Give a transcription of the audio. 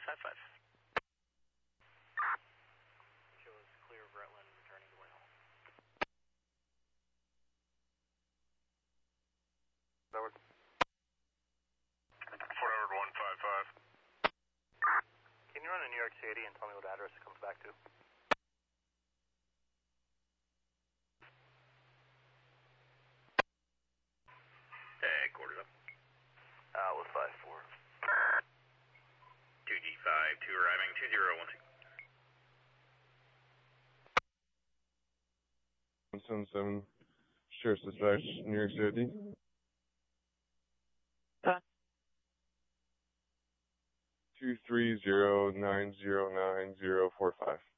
155. Shows clear of Rutland, returning to Whitehall. Forward. Fort Edward 155. Can you run to New York City and tell me what address it comes back to? Quarters up. With 5-4. 2G5, 2 arriving, 2012. 177, Sheriff's Dispatch, New York City. 230-909-045.